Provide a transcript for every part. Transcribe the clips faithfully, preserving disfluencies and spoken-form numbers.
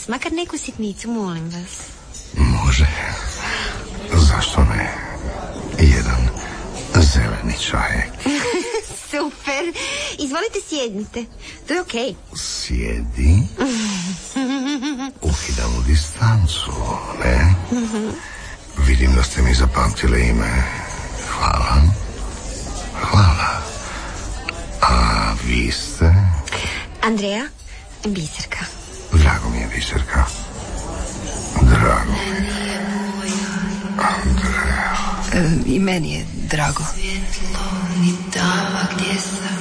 večeras, makar neku sitnicu, molim vas. Može. Zašto ne? Jedan zeleni čajek. Super. Izvolite, sjednite. To je okej. Okay. Sjedi. Ukidamo distancu, ne? Vidim da ste mi zapamtile ime. Hvala. Hvala. A vi ste? Andreja Biserka. Drago mi je, Biserka. Drago mi je. Andreja. E, I meni je drago. Svjetlo ni tamo gdje sam.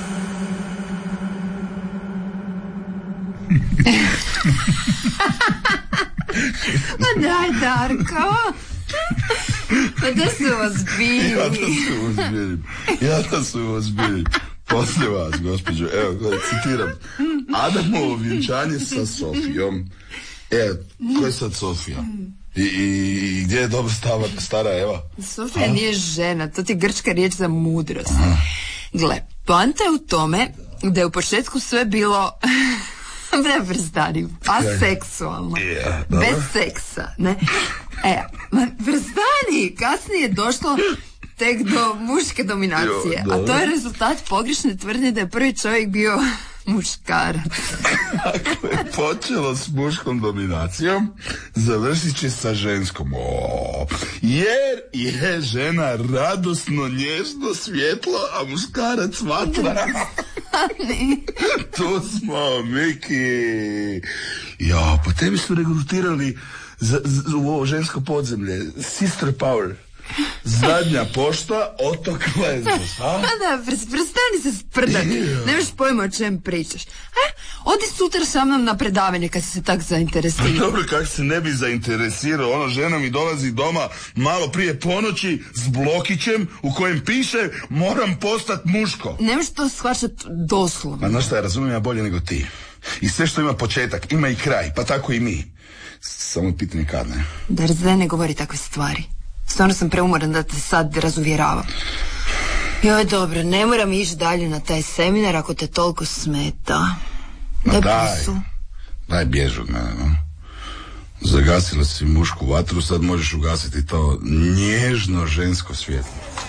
Ma daj, Darko. Pa da su vas bili. Ja da su vas bili. Ja da su vas bili. Poslije vas, gospođo. Evo, citiram. Adamovo vjenčanje sa Sofijom. E, ko je sad Sofija? I, i gdje je dobro stava, stara Eva? Sofija nije žena, to ti je grčka riječ za mudrost. Aha. Gle, poanta je u tome da je u početku sve bilo ne prestani, aseksualno. Yeah, bez seksa, ne? E, ma prestani, kasnije je došlo tek do muške dominacije, jo, a to je rezultat pogrešne tvrdnje da je prvi čovjek bio muškarac. Ako je počelo s muškom dominacijom, završit će sa ženskom. O, jer je žena radosno, nježno svjetlo, a muškarac vatra. Tu smo, Miki. Ja, pa tebi su regrutirali za, za, u ovo žensko podzemlje. Sister power. Zadnja pošta, otok Lesbos, a? Pa da, prestani se sprdati. Yeah. Nemaš pojma o čem pričaš. E, odi sutra sa mnom na predavanje kad si se tak zainteresirao. Dobro, kako se ne bi zainteresirao. Ono, žena mi dolazi doma malo prije ponoći s blokićem u kojem piše moram postat muško. Nemaš to shvaćat doslovno. Ma znaš šta, ja razumijem ja bolje nego ti. I sve što ima početak, ima i kraj, pa tako i mi. Samo je pitanje kad, ne? Darze, ne govori takve stvari. Stvarno sam preumoran da te sad razuvjeravam. Joj, dobro, ne moram ići dalje na taj seminar ako te toliko smeta. Ma daj, daj bjež od mene, no. Zagasila si mušku vatru, sad možeš ugasiti to nježno žensko svjetlo.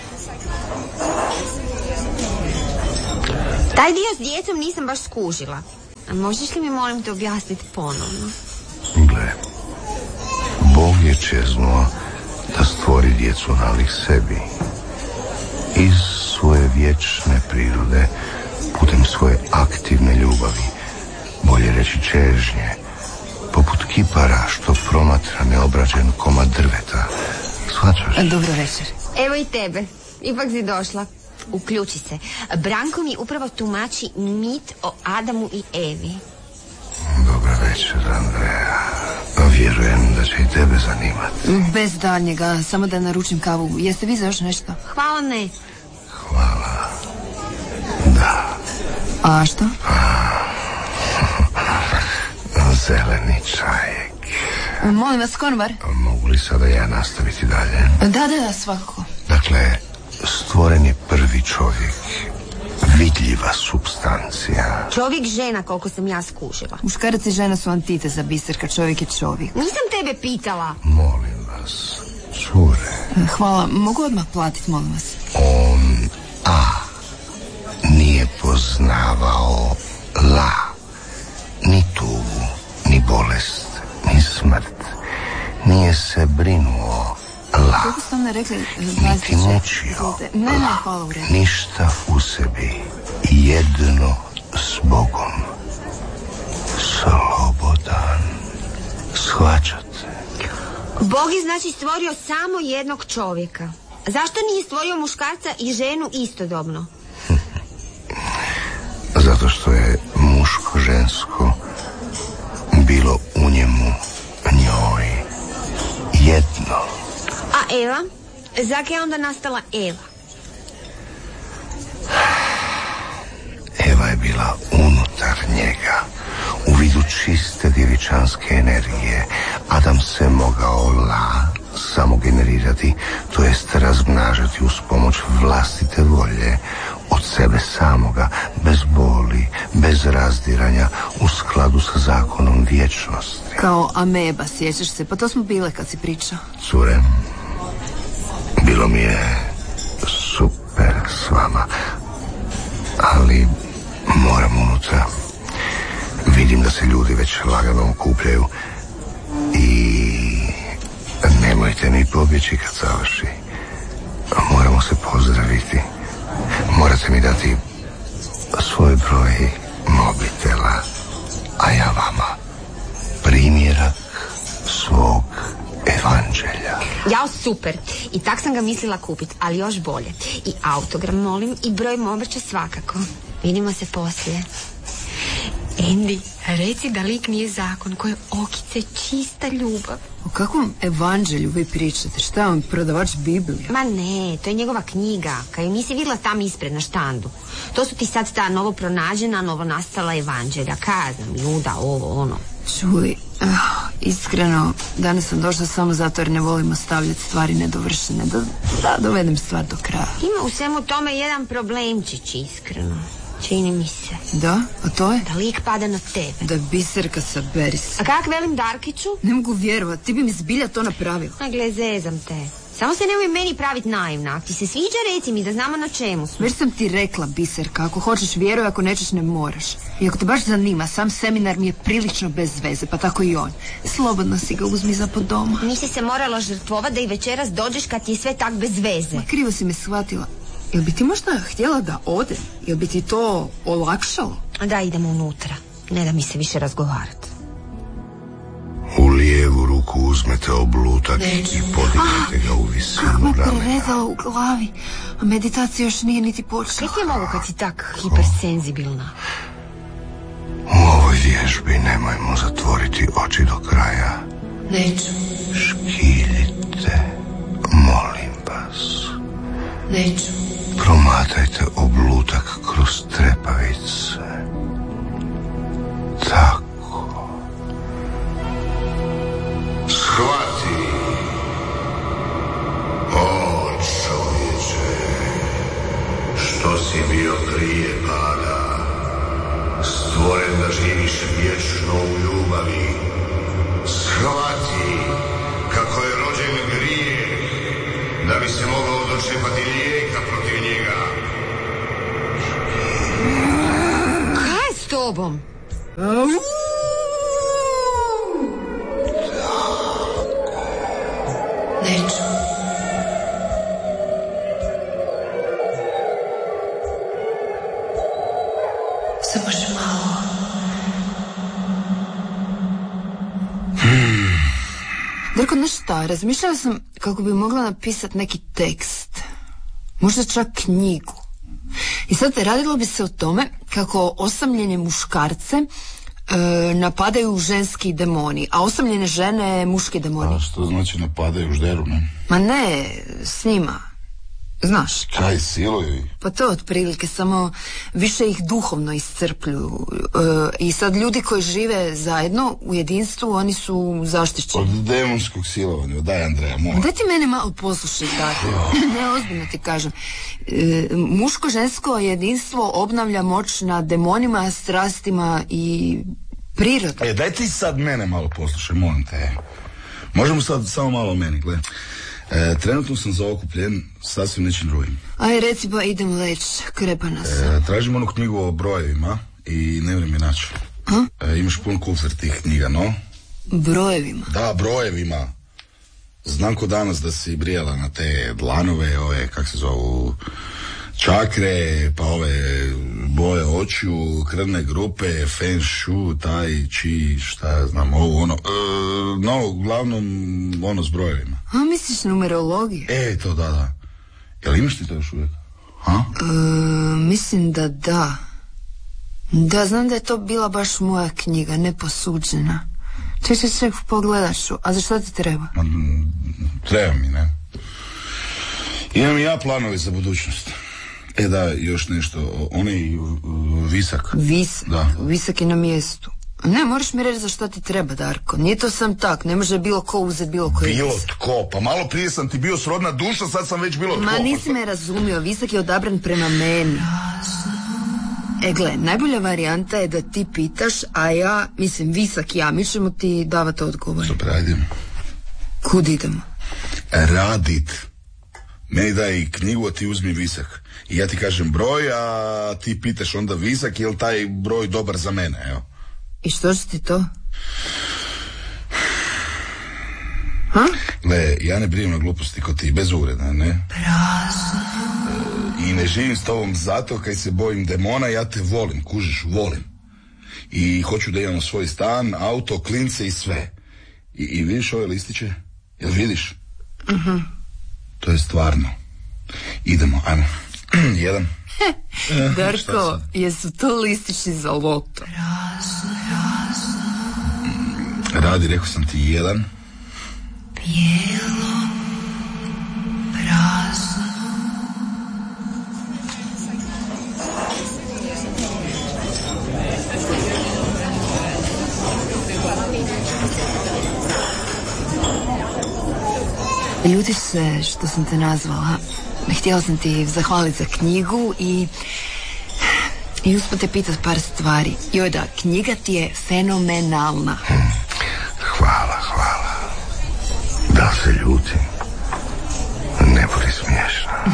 Taj dio s djecom nisam baš skužila. A možeš li mi, molim te, objasniti ponovno? Gle, Bog je čeznuo da stvori djecu nalik sebi. Iz svoje vječne prirode, putem svoje aktivne ljubavi, bolje reći čežnje, poput kipara što promatra neobrađen komad drveta. Shvaćaš? Dobro večer. Evo i tebe. Ipak si došla. Uključi se. Branko mi upravo tumači mit o Adamu i Evi. Dobra večer, Andreja. Vjerujem da će i tebe zanimati. Bez daljnjega, samo da naručim kavu. Jeste vi za još nešto? Hvala, ne. Hvala. Da. A što? Zeleni čajek. Molim vas, konvar. Mogu li sada ja nastaviti dalje? Da, da, da, svakako. Dakle, stvoren je prvi čovjek. Vidljiva supstancija. Čovjek žena, koliko sam ja skužila. Muškarac i žena su antiteza, Biserka, čovjek je čovjek. Nisam tebe pitala. Molim vas, cure. Hvala, mogu odmah platiti, molim vas. On, a, nije poznavao la, ni tugu, ni bolest, ni smrt. Nije se brinuo la, kako ste onda rekli, niti mučio ne, ne, la, hvala u redu. Ništa u sebi, jedno s Bogom. Slobodan. Shvaćate? Bog je znači stvorio samo jednog čovjeka. Zašto nije stvorio muškarca i ženu istodobno? Zato što je muško-žensko bilo u njemu, njoj, jedno. A Eva? Zak je onda nastala Eva? Eva je bila unutar njega, u vidu čiste djevičanske energije. Adam se mogao la samo generirati, to jest razmnažati uz pomoć vlastite volje, od sebe samoga, bez boli, bez razdiranja, u skladu skladu sa zakonom vječnosti. Kao ameba, sjećaš se? Pa to smo bile kad si pričao. Cure, bilo mi je super s vama, ali moram unutra. Vidim da se ljudi već lagano okupljaju i nemojte mi pobjeći kad završi. Moramo se pozdraviti. Morate mi dati svoj broj mobitela, a ja vama primjerak svog evanđelja. Jao, super. I tak sam ga mislila kupit, ali još bolje. I autogram molim i broj mobrća svakako. Vidimo se poslije. Andy, reci da lik nije zakon, koje okice čista ljubav. O kakvom evanđelju vi pričate? Šta je on, prodavač Biblije? Ma ne, to je njegova knjiga, kad ju nisi vidjela tam ispred na štandu. To su ti sad ta novo pronađena, novo nastala evanđelja, kaznam, juda, ovo, ono. Čuj, uh, iskreno, danas sam došla samo zato jer ne volimo stavljati stvari nedovršene, da, da dovedem stvar do kraja. Ima u svemu tome jedan problemčić, iskreno. Čini mi se. Da? A to je? Da lik pada na tebe. Da biserka saberi se. A kak velim Darkiću? Ne mogu vjerovat, ti bi mi zbilja to napravila. A gle, zezam te. Samo se nemoj meni praviti naivna. Ako ti se sviđa, reci mi da znamo na čemu smo. Već sam ti rekla, biserka, ako hoćeš vjeruj, ako nećeš ne moraš. I ako te baš zanima, sam seminar mi je prilično bez veze, pa tako i on. Slobodno si ga uzmi za pod doma. Nisi se morala žrtvovati da i večeras dođeš kad ti je sve tak bez veze. Ma krivo si me shvatila. Jel bi ti možda htjela da ode? Jel bi ti to olakšalo? Da, idemo unutra. Ne da mi se više razgovarati. U lijevu ruku uzmete oblutak i podignete ga u visinu ramena. Kako me prerezala u glavi, a meditacija još nije niti počela. Kaj ti je mogu kad si tak hipersenzibilna? U ovoj vježbi nemojmo zatvoriti oči do kraja. Neću. Škiljite, molim vas. Neću. Promatajte oblutak kroz trepavice. Tako. Shvati, o čovječe, što si bio prije pada, stvoren da živiš vječno u ljubavi. Shvati kako je rođen grijeh, da bi se mogao dočepati lijeka protiv njega. Kaj je s tobom? Neću. Samo još malo. Darko, znaš šta, razmišljala sam kako bi mogla napisati neki tekst. Možda čak knjigu. I sad radilo bi se o tome kako osamljene muškarce e, napadaju ženski demoni, a osamljene žene muški demoni. A što znači napadaju žderu, ne? Ma ne, s njima. Znaš. Kaj siluju? Pa to otprilike, samo više ih duhovno iscrpljuju. E, I sad ljudi koji žive zajedno u jedinstvu, oni su zaštićeni. Od demonskog silovanja, daj Andreja, molim. Daj ti mene malo poslušaj, tako. Ne, ozbiljno ti kažem. E, muško-žensko jedinstvo obnavlja moć nad demonima, strastima i prirodom. E, daj ti sad mene malo poslušaj, molim te. Možemo sad samo malo o meni, gle. E, trenutno sam zaokupljen sasvim nečim drugim. Aj, reci pa idem leć, krepana sam. E, tražim onu knjigu o brojevima i ne vrem je naći. E, imaš pun kufer tih knjiga, no? Brojevima? Da, brojevima. Znam ko danas da si brijala na te dlanove, ove, kak se zovu, čakre, pa ove boje očiju, krvne grupe, feng shui, tai chi, šta ja znam, ovo, ono, e, no, uglavnom, ono s brojevima. A, misliš numerologije? E, to da, da. Jel imaš ti to još uvijek? Ha? E, mislim da da. Da, znam da je to bila baš moja knjiga, neposuđena. Ček, ček, ček, pogledat ću. A za što ti treba? Ma, treba mi, ne? Imam i ja planovi za budućnost. E da, još nešto, onaj Visak. Visak? Da. Visak je na mjestu. Ne, moraš mi reći za što ti treba, Darko. Nije to sam tak, ne može bilo ko uzeti bilo koji Bilo visak. tko, pa malo prije sam ti bio srodna duša, sad sam već bilo tko. Ma nisi pa... me razumio, Visak je odabran prema meni. E gle, najbolja varijanta je da ti pitaš, a ja, mislim, Visak i ja, mi ćemo ti davati odgovor. Super, ajde. Kud idemo? Radit. Meni daj i knjigu, a ti uzmi Visak. I ja ti kažem broj, a ti pitaš onda Visak, je li taj broj dobar za mene, evo. I što će ti to? Ha? Gle, ja ne brinem na gluposti kod ti, bez uvreda, ne? Prazno. I ne živim s tobom zato kaj se bojim demona, ja te volim, kužiš, volim. I hoću da imamo svoj stan, auto, klince i sve. I, i vidiš ove listiće? Jel vidiš? Uh-huh. To je stvarno. Idemo, ajmo. Jedan. E, Darko, jesu to listići za loto? Prazno, prazno. Radi, rekao sam ti jedan. Bijelo, prazno. Ljuti se što sam te nazvala. Htjela sam ti zahvaliti za knjigu i i usput te pitat par stvari. Joj da, knjiga ti je fenomenalna. Hvala, hvala. Da se ljutim? Ne budi smiješna.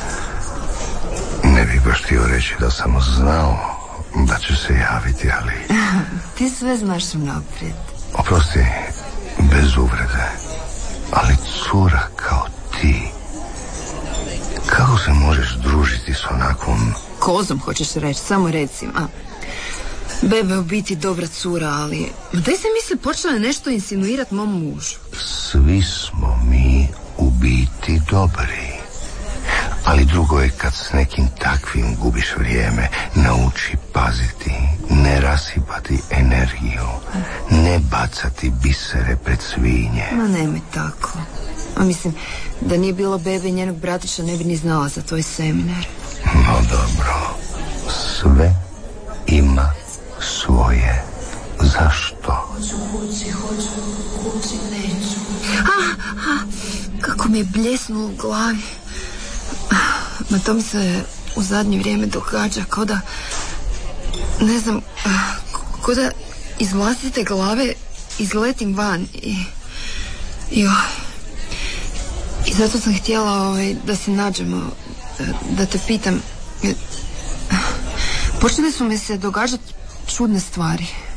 Ne bih baš htio reći da sam znao da će se javiti, ali... Ti sve znaš unaprijed. Oprosti, bez uvrede, ali cura kao ti, kako se možeš družiti s onakvom... Kozom hoćeš reći, samo reci. A, bebe u biti dobra cura, ali... Daj se misli počela nešto insinuirat mom mužu. Svi smo mi u biti dobri. Ali drugo je kad s nekim takvim gubiš vrijeme. Nauči paziti, ne rasipati energiju, ne bacati bisere pred svinje. Ma nemoj tako. A mislim, da nije bilo bebe i njenog bratića ne bi ni znala za tvoj seminar. No dobro, sve ima svoje. Zašto? Kući, hoću, kući, neću. A, a, kako mi je bljesnulo u glavi. Ma to mi se u zadnje vrijeme događa kao da, ne znam, kao da iz vlastite glave izletim van i, i, i zato sam htjela ovaj, da se nađemo, da te pitam. Počele su mi se događati čudne stvari.